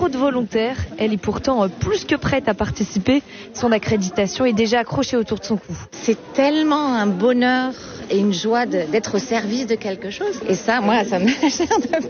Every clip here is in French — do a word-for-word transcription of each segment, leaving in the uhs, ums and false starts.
trop de volontaires. Elle est pourtant plus que prête à participer. Son accréditation est déjà accrochée autour de son cou. C'est tellement un bonheur et une joie de, d'être au service de quelque chose. Et ça, moi, ça me chair de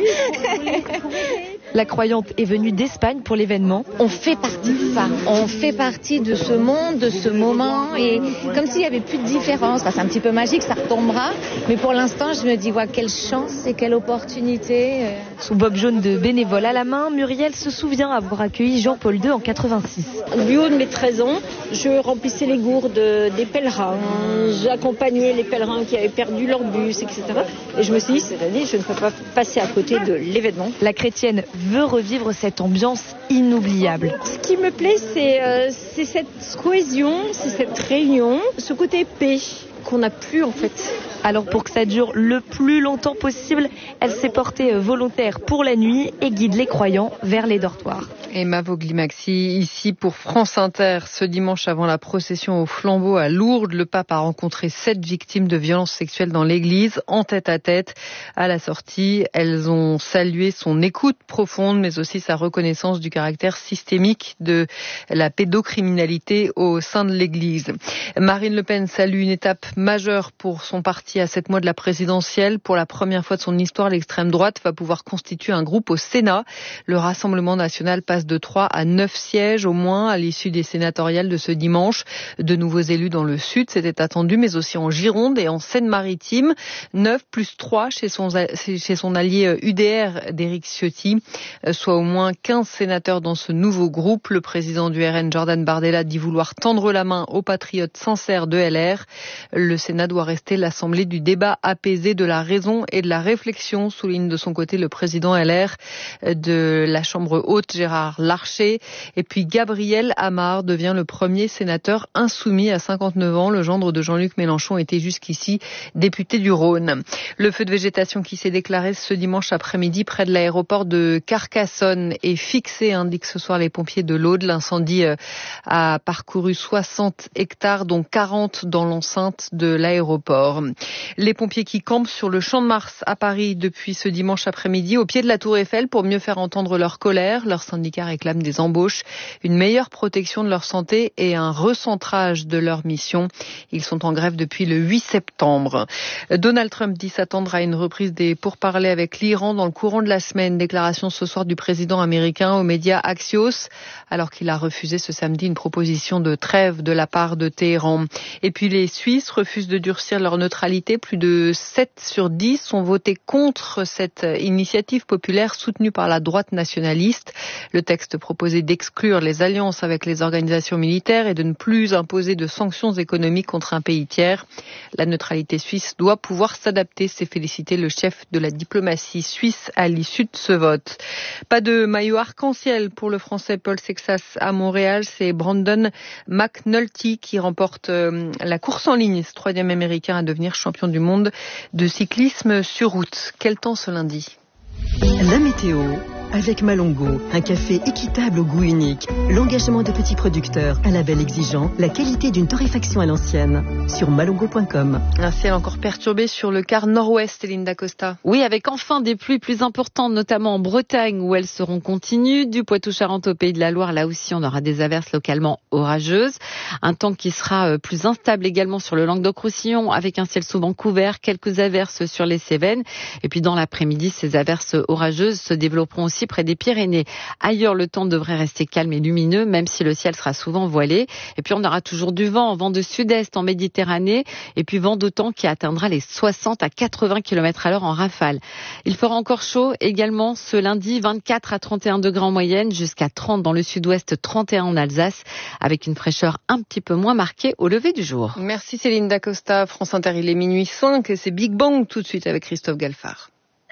poule. La croyante est venue d'Espagne pour l'événement. On fait partie de ça. On fait partie de ce monde, de ce moment. Et comme s'il n'y avait plus de différence. Enfin, c'est un petit peu magique, ça retombera. Mais pour l'instant, je me dis, ouais, quelle chance et quelle opportunité. Son bob jaune de bénévole à la main, Muriel se souvient avoir accueilli Jean-Paul deux en quatre-vingt-six. Du haut de mes treize ans, je remplissais les gourdes des pèlerins. J'accompagnais les pèlerins qui avaient perdu leur bus, et cetera. Et je me suis dit, cette année, je ne peux pas passer à côté de l'événement. La chrétienne veut revivre cette ambiance inoubliable. Ce qui me plaît, c'est, euh, c'est cette cohésion, c'est cette réunion, ce côté paix qu'on n'a plus en fait. Alors pour que ça dure le plus longtemps possible, elle s'est portée volontaire pour la nuit et guide les croyants vers les dortoirs. Emma Vogli-Maxi, ici pour France Inter. Ce dimanche avant la procession au flambeau à Lourdes, le pape a rencontré sept victimes de violences sexuelles dans l'église, en tête à tête. À la sortie, elles ont salué son écoute profonde, mais aussi sa reconnaissance du caractère systémique de la pédocriminalité au sein de l'église. Marine Le Pen salue une étape majeure pour son parti à sept mois de la présidentielle. Pour la première fois de son histoire, l'extrême droite va pouvoir constituer un groupe au Sénat. Le Rassemblement national passe de trois à neuf sièges au moins à l'issue des sénatoriales de ce dimanche. De nouveaux élus dans le Sud, c'était attendu, mais aussi en Gironde et en Seine-Maritime. neuf plus trois chez son, chez son allié U D R d'Éric Ciotti, soit au moins quinze sénateurs dans ce nouveau groupe. Le président du R N, Jordan Bardella, dit vouloir tendre la main aux patriotes sincères de L R. Le Sénat doit rester l'assemblée du débat apaisé, de la raison et de la réflexion, souligne de son côté le président L R de la Chambre haute, Gérard Larcher. Et puis Gabriel Amar devient le premier sénateur insoumis à cinquante-neuf ans. Le gendre de Jean-Luc Mélenchon était jusqu'ici député du Rhône. Le feu de végétation qui s'est déclaré ce dimanche après-midi près de l'aéroport de Carcassonne est fixé, indiquent ce soir les pompiers de l'Aude. L'incendie a parcouru soixante hectares, dont quarante dans l'enceinte de l'aéroport. Les pompiers qui campent sur le Champ de Mars à Paris depuis ce dimanche après-midi, au pied de la Tour Eiffel, pour mieux faire entendre leur colère. Leur syndicat réclament des embauches, une meilleure protection de leur santé et un recentrage de leur mission. Ils sont en grève depuis le huit septembre. Donald Trump dit s'attendre à une reprise des pourparlers avec l'Iran dans le courant de la semaine. Déclaration ce soir du président américain aux médias Axios, alors qu'il a refusé ce samedi une proposition de trêve de la part de Téhéran. Et puis les Suisses refusent de durcir leur neutralité. Plus de sept sur dix ont voté contre cette initiative populaire soutenue par la droite nationaliste. Le texte proposait d'exclure les alliances avec les organisations militaires et de ne plus imposer de sanctions économiques contre un pays tiers. La neutralité suisse doit pouvoir s'adapter, s'est félicité le chef de la diplomatie suisse à l'issue de ce vote. Pas de maillot arc-en-ciel pour le Français Paul Sexas à Montréal. C'est Brandon McNulty qui remporte la course en ligne, ce troisième américain à devenir champion du monde de cyclisme sur route. Quel temps ce lundi ? La météo avec Malongo, un café équitable au goût unique, l'engagement de petits producteurs, un label exigeant, la qualité d'une torréfaction à l'ancienne. Sur malongo point com. Un ciel encore perturbé sur le quart nord-ouest, Linda Costa. Oui, avec enfin des pluies plus importantes, notamment en Bretagne où elles seront continues. Du Poitou-Charentes au Pays de la Loire, là aussi on aura des averses localement orageuses. Un temps qui sera plus instable également sur le Languedoc-Roussillon avec un ciel souvent couvert, quelques averses sur les Cévennes. Et puis dans l'après-midi, ces averses orageuses se développeront aussi près des Pyrénées. Ailleurs, le temps devrait rester calme et lumineux, même si le ciel sera souvent voilé. Et puis, on aura toujours du vent, vent de sud-est en Méditerranée, et puis vent d'automne qui atteindra les soixante à quatre-vingts kilomètres à l'heure en rafale. Il fera encore chaud également ce lundi, vingt-quatre à trente et un degrés en moyenne, jusqu'à trente dans le sud-ouest, trente et un en Alsace, avec une fraîcheur un petit peu moins marquée au lever du jour. Merci Céline Dacosta. France Inter, il est minuit cinq et c'est Big Bang tout de suite avec Christophe Galfard.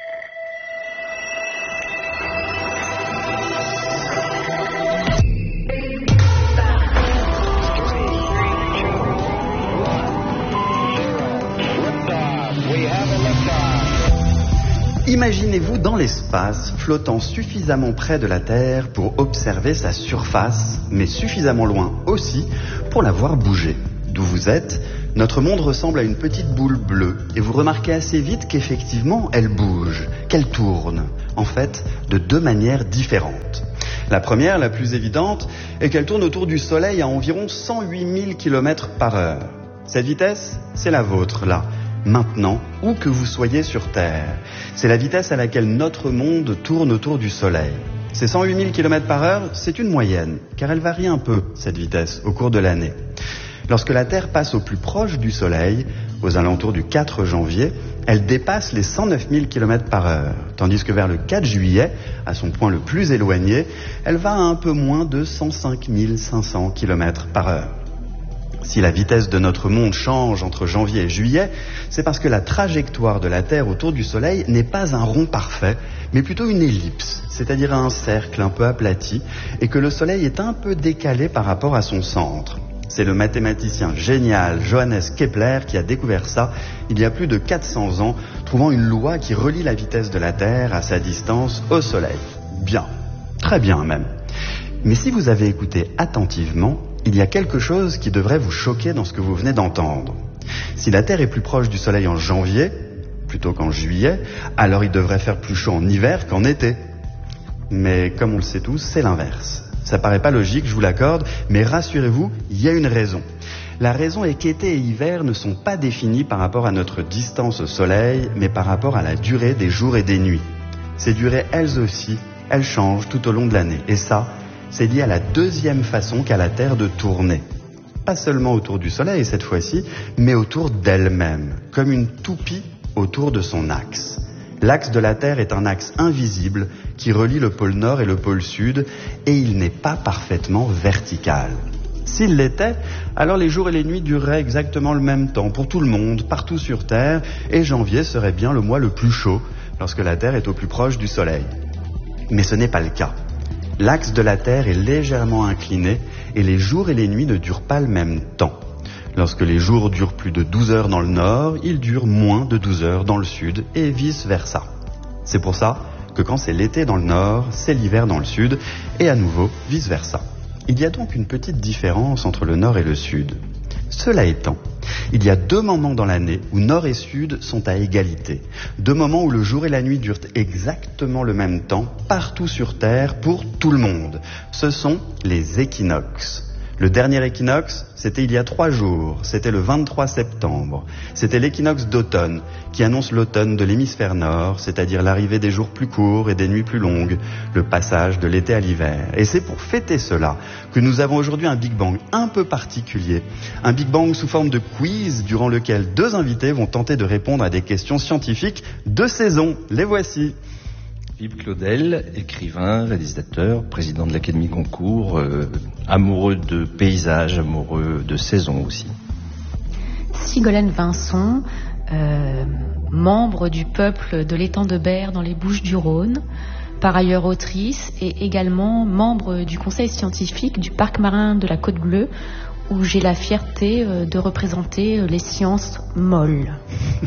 Imaginez-vous dans l'espace, flottant suffisamment près de la Terre pour observer sa surface, mais suffisamment loin aussi pour la voir bouger. D'où vous êtes, notre monde ressemble à une petite boule bleue, et vous remarquez assez vite qu'effectivement, elle bouge, qu'elle tourne, en fait, de deux manières différentes. La première, la plus évidente, est qu'elle tourne autour du Soleil à environ cent huit mille kilomètres par heure. Cette vitesse, c'est la vôtre, là, maintenant, où que vous soyez sur Terre. C'est la vitesse à laquelle notre monde tourne autour du Soleil. Ces cent huit mille kilomètres par heure, c'est une moyenne, car elle varie un peu, cette vitesse, au cours de l'année. Lorsque la Terre passe au plus proche du Soleil, aux alentours du quatre janvier, elle dépasse les cent neuf mille kilomètres par heure, tandis que vers le quatre juillet, à son point le plus éloigné, elle va à un peu moins de cent cinq mille cinq cents kilomètres par heure. Si la vitesse de notre monde change entre janvier et juillet, c'est parce que la trajectoire de la Terre autour du Soleil n'est pas un rond parfait, mais plutôt une ellipse, c'est-à-dire un cercle un peu aplati, et que le Soleil est un peu décalé par rapport à son centre. C'est le mathématicien génial Johannes Kepler qui a découvert ça il y a plus de quatre cents ans, trouvant une loi qui relie la vitesse de la Terre à sa distance au Soleil. Bien, très bien même. Mais si vous avez écouté attentivement, il y a quelque chose qui devrait vous choquer dans ce que vous venez d'entendre. Si la Terre est plus proche du Soleil en janvier, plutôt qu'en juillet, alors il devrait faire plus chaud en hiver qu'en été. Mais comme on le sait tous, c'est l'inverse. Ça paraît pas logique, je vous l'accorde, mais rassurez-vous, il y a une raison. La raison est qu'été et hiver ne sont pas définis par rapport à notre distance au Soleil, mais par rapport à la durée des jours et des nuits. Ces durées, elles aussi, elles changent tout au long de l'année. Et ça, c'est lié à la deuxième façon qu'a la Terre de tourner. Pas seulement autour du Soleil cette fois-ci, mais autour d'elle-même, comme une toupie autour de son axe. L'axe de la Terre est un axe invisible qui relie le pôle Nord et le pôle Sud, et il n'est pas parfaitement vertical. S'il l'était, alors les jours et les nuits dureraient exactement le même temps pour tout le monde, partout sur Terre, et janvier serait bien le mois le plus chaud, lorsque la Terre est au plus proche du Soleil. Mais ce n'est pas le cas. L'axe de la Terre est légèrement incliné et les jours et les nuits ne durent pas le même temps. Lorsque les jours durent plus de douze heures dans le nord, ils durent moins de douze heures dans le sud et vice-versa. C'est pour ça que quand c'est l'été dans le nord, c'est l'hiver dans le sud et à nouveau vice-versa. Il y a donc une petite différence entre le nord et le sud. Cela étant, il y a deux moments dans l'année où nord et sud sont à égalité. Deux moments où le jour et la nuit durent exactement le même temps, partout sur Terre, pour tout le monde. Ce sont les équinoxes. Le dernier équinoxe, c'était il y a trois jours, c'était le vingt-trois septembre. C'était l'équinoxe d'automne, qui annonce l'automne de l'hémisphère nord, c'est-à-dire l'arrivée des jours plus courts et des nuits plus longues, le passage de l'été à l'hiver. Et c'est pour fêter cela que nous avons aujourd'hui un Big Bang un peu particulier. Un Big Bang sous forme de quiz, durant lequel deux invités vont tenter de répondre à des questions scientifiques de saison. Les voici. Philippe Claudel, écrivain, réalisateur, président de l'Académie Goncourt, euh, amoureux de paysages, amoureux de saison aussi. Sigolène Vincent, euh, membre du peuple de l'étang de Berre dans les Bouches-du-Rhône, par ailleurs autrice et également membre du conseil scientifique du parc marin de la Côte Bleue, où j'ai la fierté euh, de représenter euh, les sciences molles.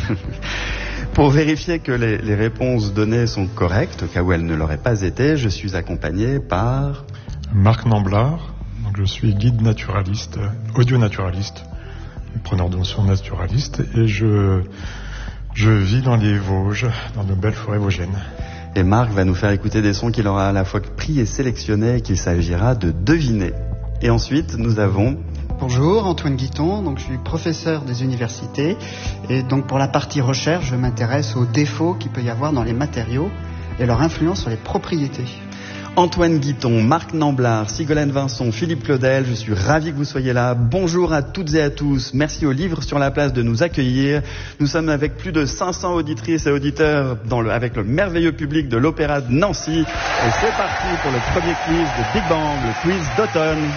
Pour vérifier que les, les réponses données sont correctes, au cas où elles ne l'auraient pas été, je suis accompagné par... Marc Namblard, donc je suis guide naturaliste, audio-naturaliste, preneur de notions naturaliste, et je, je vis dans les Vosges, dans de belles forêts vosgiennes. Et Marc va nous faire écouter des sons qu'il aura à la fois pris et sélectionnés et qu'il s'agira de deviner. Et ensuite, nous avons... Bonjour, Antoine Guiton, donc je suis professeur des universités et donc pour la partie recherche, je m'intéresse aux défauts qu'il peut y avoir dans les matériaux et leur influence sur les propriétés. Antoine Guiton, Marc Namblard, Sigolène Vincent, Philippe Claudel, je suis ravi que vous soyez là. Bonjour à toutes et à tous. Merci au Livre sur la Place de nous accueillir. Nous sommes avec plus de cinq cents auditrices et auditeurs dans le, avec le merveilleux public de l'Opéra de Nancy. Et c'est parti pour le premier quiz de Big Bang, le quiz d'automne.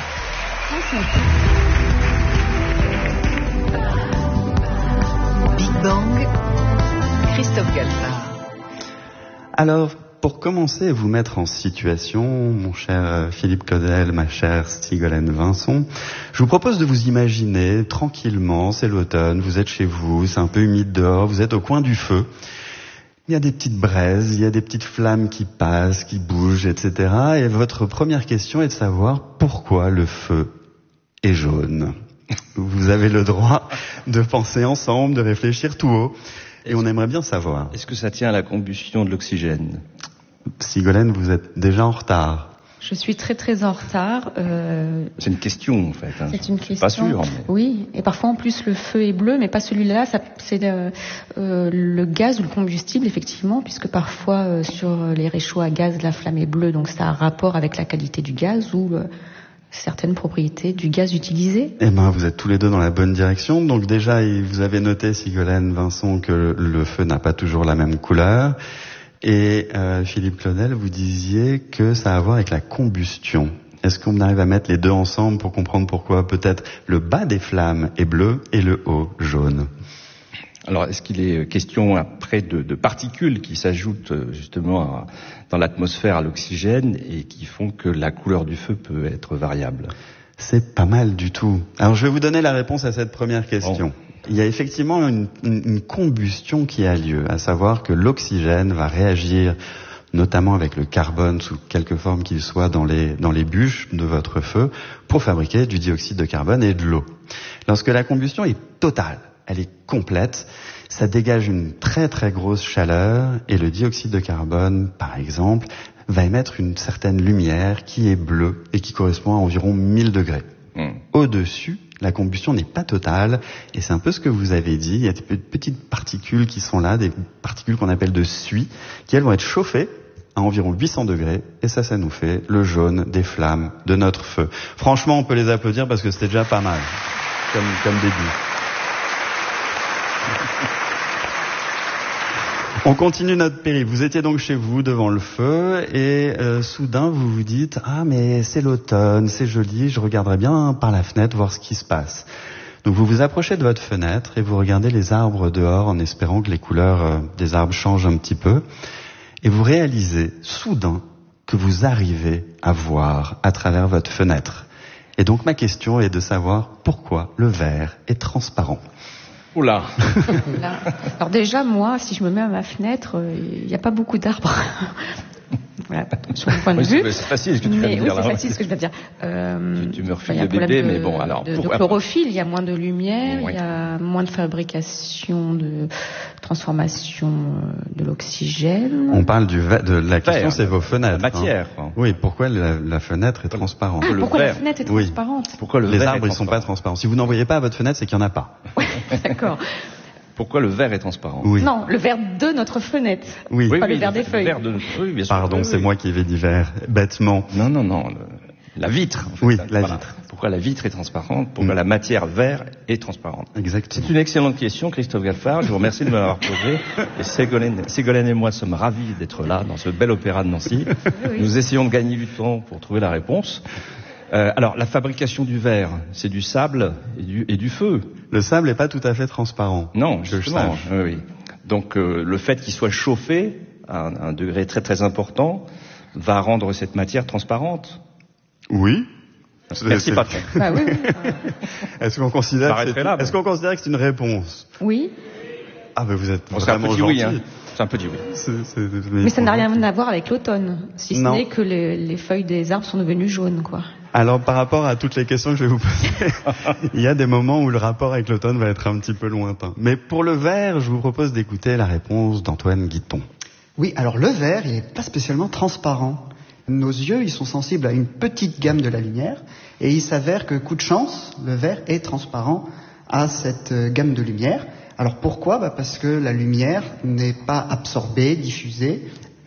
Big Bang, Christophe Galfard. Alors, pour commencer et vous mettre en situation, mon cher Philippe Claudel, ma chère Sigolène Vincent, je vous propose de vous imaginer tranquillement, c'est l'automne, vous êtes chez vous, c'est un peu humide dehors, vous êtes au coin du feu. Il y a des petites braises, il y a des petites flammes qui passent, qui bougent, et cetera. Et votre première question est de savoir pourquoi le feu est jaune. Vous avez le droit de penser ensemble, de réfléchir tout haut. Et on aimerait bien savoir. Est-ce que ça tient à la combustion de l'oxygène ? Sigolène, vous êtes déjà en retard. Je suis très très en retard. Euh... C'est une question en fait. Hein. C'est une question. Pas sûr. Mais... Oui, et parfois en plus le feu est bleu, mais pas celui-là. Ça, c'est euh, euh, le gaz ou le combustible effectivement, puisque parfois euh, sur les réchauds à gaz la flamme est bleue, donc ça a un rapport avec la qualité du gaz ou euh, certaines propriétés du gaz utilisé. Eh ben, vous êtes tous les deux dans la bonne direction. Donc déjà, vous avez noté, Sigolène Vincent, que le feu n'a pas toujours la même couleur. Et euh, Philippe Claudel, vous disiez que ça a à voir avec la combustion. Est-ce qu'on arrive à mettre les deux ensemble pour comprendre pourquoi peut-être le bas des flammes est bleu et le haut jaune ? Alors, est-ce qu'il est question après de, de particules qui s'ajoutent justement à, dans l'atmosphère à l'oxygène et qui font que la couleur du feu peut être variable ? C'est pas mal du tout. Alors, je vais vous donner la réponse à cette première question. Bon. Il y a effectivement une, une, une combustion qui a lieu, à savoir que l'oxygène va réagir notamment avec le carbone sous quelque forme qu'il soit dans les, dans les bûches de votre feu pour fabriquer du dioxyde de carbone et de l'eau. Lorsque la combustion est totale, elle est complète, ça dégage une très très grosse chaleur et le dioxyde de carbone, par exemple, va émettre une certaine lumière qui est bleue et qui correspond à environ mille degrés. Mmh. Au-dessus, la combustion n'est pas totale et c'est un peu ce que vous avez dit. Il y a des petites particules qui sont là, des particules qu'on appelle de suie, qui elles vont être chauffées à environ huit cents degrés et ça, ça nous fait le jaune des flammes de notre feu. Franchement, on peut les applaudir parce que c'était déjà pas mal comme, comme début. On continue notre périple. Vous étiez donc chez vous devant le feu et euh, soudain vous vous dites « Ah mais c'est l'automne, c'est joli, je regarderai bien par la fenêtre voir ce qui se passe ». Donc vous vous approchez de votre fenêtre et vous regardez les arbres dehors en espérant que les couleurs euh, des arbres changent un petit peu. Et vous réalisez soudain que vous arrivez à voir à travers votre fenêtre. Et donc ma question est de savoir pourquoi le verre est transparent. Oula. Alors déjà, moi, si je me mets à ma fenêtre, il n'y a pas beaucoup d'arbres. Voilà, sur mon point de oui, vue. C'est facile ce que tu viens de dire. Oui, là, c'est facile ce que je viens de dire. Euh, tu, tu me refiles le bébé, de, mais bon, alors... De, pour... de chlorophylle, il y a moins de lumière, oui. Il y a moins de fabrication, de transformation de l'oxygène. On parle du va- de la question, Vert, c'est vos fenêtres. La matière. Hein. Oui, pourquoi la, la fenêtre est transparente? Ah, le pourquoi verre. la fenêtre est transparente? Oui. Pourquoi le Les arbres, ils sont pas transparents. Si vous n'en voyez pas à votre fenêtre, c'est qu'il n'y en a pas. D'accord. Pourquoi le verre est transparent? Oui. Non, le verre de notre fenêtre. Oui. Pas oui, le oui, verre des feuilles. Le verre de notre feuille, bien sûr. Pardon, oui, c'est oui. moi qui ai dit verre, bêtement. Non, non, non. Le... La vitre. En fait, oui, ça, la voilà. vitre. Pourquoi la vitre est transparente? Pourquoi mm. la matière verre est transparente? Exactement. C'est une excellente question, Christophe Gaffard. Je vous remercie de me l'avoir posée. Et Ségolène, Ségolène et moi sommes ravis d'être là, dans ce bel opéra de Nancy. Oui. Nous essayons de gagner du temps pour trouver la réponse. Euh, alors, la fabrication du verre, c'est du sable et du, et du feu. Le sable n'est pas tout à fait transparent. Non, je justement. Oui, oui. Donc, euh, le fait qu'il soit chauffé à un, un degré très très important va rendre cette matière transparente. Oui. Merci, patron. Bah, oui, oui. Est-ce qu'on considère, que c'est... Là, Est-ce qu'on considère que c'est une réponse? Oui. Ah, ben vous êtes bon, vraiment c'est un gentil. Oui, hein. C'est un petit oui. C'est, c'est, mais, mais ça n'a rien à voir avec l'automne, si ce non. n'est que les, les feuilles des arbres sont devenues jaunes, quoi. Alors, par rapport à toutes les questions que je vais vous poser, il y a des moments où le rapport avec l'automne va être un petit peu lointain. Mais pour le verre, je vous propose d'écouter la réponse d'Antoine Guiton. Oui, alors le verre, il n'est pas spécialement transparent. Nos yeux, ils sont sensibles à une petite gamme de la lumière, et il s'avère que, coup de chance, le verre est transparent à cette gamme de lumière. Alors pourquoi? Bah parce que la lumière n'est pas absorbée, diffusée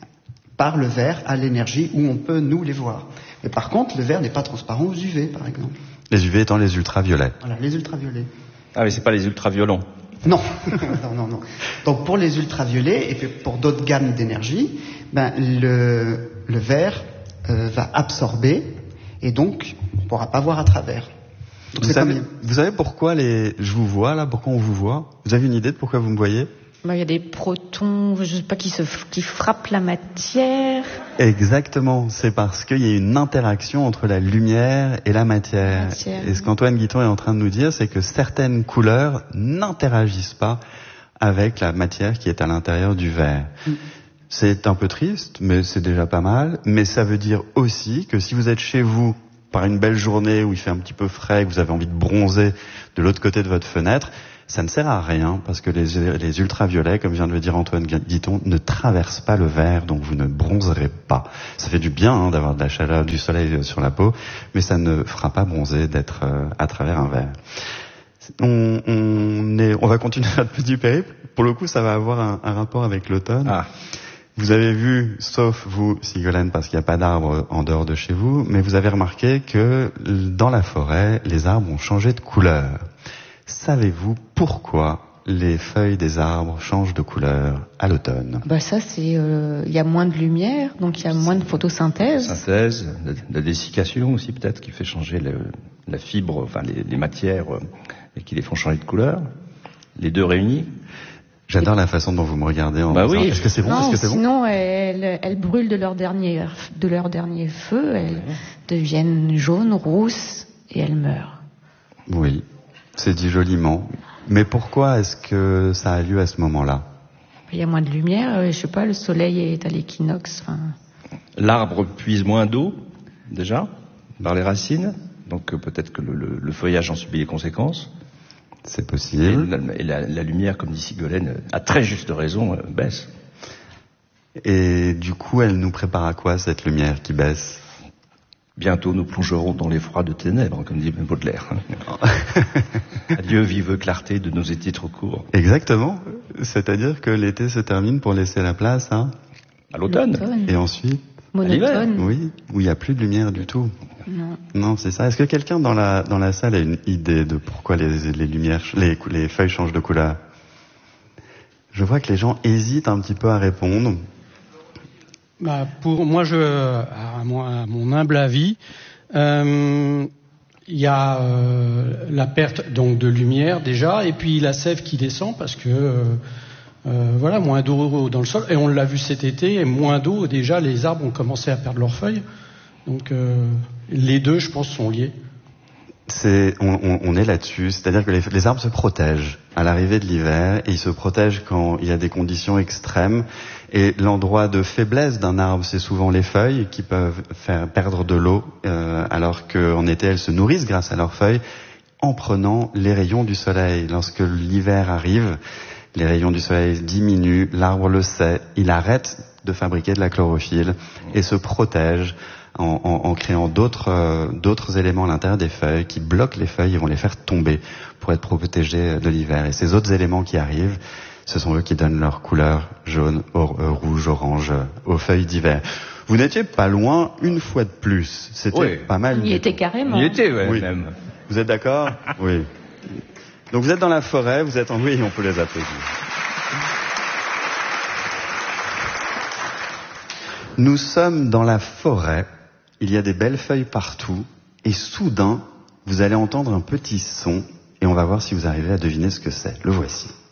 par le verre à l'énergie où on peut nous les voir. Mais par contre, le verre n'est pas transparent aux U V, par exemple. Les U V étant les ultraviolets. Voilà, les ultraviolets. Ah, mais c'est pas les ultraviolents. Non, non, non, non. Donc pour les ultraviolets et puis pour d'autres gammes d'énergie, ben le, le verre euh, va absorber et donc on ne pourra pas voir à travers. Donc vous, savez, comme... vous savez pourquoi les... je vous vois là, pourquoi on vous voit? Vous avez une idée de pourquoi vous me voyez? Bah, il y a des protons, je sais pas, qui se qui frappent la matière. Exactement, c'est parce qu'il y a une interaction entre la lumière et la matière. La matière. Et ce qu'Antoine Guiton est en train de nous dire, c'est que certaines couleurs n'interagissent pas avec la matière qui est à l'intérieur du verre. Mm. C'est un peu triste, mais c'est déjà pas mal. Mais ça veut dire aussi que si vous êtes chez vous par une belle journée où il fait un petit peu frais, que vous avez envie de bronzer de l'autre côté de votre fenêtre, Ça ne sert à rien parce que les, les ultraviolets, comme vient de le dire Antoine Guiton, ne traversent pas le verre, donc vous ne bronzerez pas. Ça fait du bien hein, d'avoir de la chaleur, du soleil sur la peau, mais ça ne fera pas bronzer d'être euh, à travers un verre. On, on, est, on va continuer notre petit périple. Pour le coup, ça va avoir un, un rapport avec l'automne. Ah. Vous avez vu, sauf vous, Sigolène, parce qu'il n'y a pas d'arbres en dehors de chez vous, mais vous avez remarqué que dans la forêt, les arbres ont changé de couleur. Savez-vous pourquoi les feuilles des arbres changent de couleur à l'automne? Bah ça, c'est, il euh, y a moins de lumière, donc il y a moins de photosynthèse. Synthèse, la, la dessiccation aussi peut-être qui fait changer le, la fibre, enfin les, les matières euh, et qui les font changer de couleur. Les deux réunis. J'adore la façon dont vous me regardez en bah disant, oui. est-ce que c'est bon, non, est-ce que c'est bon? Sinon, elles, elles brûlent de leur dernier, de leur dernier feu, elles deviennent jaunes, rousses et elles meurent. Oui, c'est dit joliment. Mais pourquoi est-ce que ça a lieu à ce moment-là? Il y a moins de lumière, je sais pas, le soleil est à l'équinoxe. Enfin... L'arbre puise moins d'eau, déjà, par les racines, donc euh, peut-être que le, le, le feuillage en subit les conséquences. C'est possible. Et, la, et la, la lumière, comme dit Sigolène, à très juste raison, euh, baisse. Et du coup, elle nous prépare à quoi, cette lumière qui baisse? Bientôt, nous plongerons dans l'effroi de ténèbres, comme dit Baudelaire. Adieu, vive clarté de nos étés trop courts. Exactement. C'est-à-dire que l'été se termine pour laisser la place hein, à l'automne. Et ensuite monotone. Oui, où il n'y a plus de lumière du tout. Non. Non, c'est ça. Est-ce que quelqu'un dans la dans la salle a une idée de pourquoi les les lumières, les les feuilles changent de couleur? Je vois que les gens hésitent un petit peu à répondre. Bah pour moi, je, à mon, à mon humble avis, euh, il y a euh, la perte donc de lumière déjà, et puis la sève qui descend parce que euh, euh, voilà, moins d'eau dans le sol, et on l'a vu cet été, et moins d'eau déjà, les arbres ont commencé à perdre leurs feuilles, donc euh, les deux, je pense, sont liés. C'est, on, on, on est là-dessus, c'est-à-dire que les, les arbres se protègent à l'arrivée de l'hiver, et ils se protègent quand il y a des conditions extrêmes. Et l'endroit de faiblesse d'un arbre, c'est souvent les feuilles qui peuvent faire perdre de l'eau, euh, alors qu'en été, elles se nourrissent grâce à leurs feuilles en prenant les rayons du soleil. Lorsque l'hiver arrive, les rayons du soleil diminuent, l'arbre le sait, il arrête de fabriquer de la chlorophylle et se protège en, en, en créant d'autres, euh, d'autres éléments à l'intérieur des feuilles qui bloquent les feuilles et vont les faire tomber pour être protégés de l'hiver. Et ces autres éléments qui arrivent, ce sont eux qui donnent leur couleur jaune, or, euh, rouge, orange euh, aux feuilles d'hiver. Vous n'étiez pas loin une fois de plus. C'était oui. pas mal. On y était carrément. On y était, ouais, oui. même. Vous êtes d'accord? Oui. Donc vous êtes dans la forêt, vous êtes en... Oui, on peut les applaudir. Nous sommes dans la forêt. Il y a des belles feuilles partout. Et soudain, vous allez entendre un petit son. Et on va voir si vous arrivez à deviner ce que c'est. Le voici.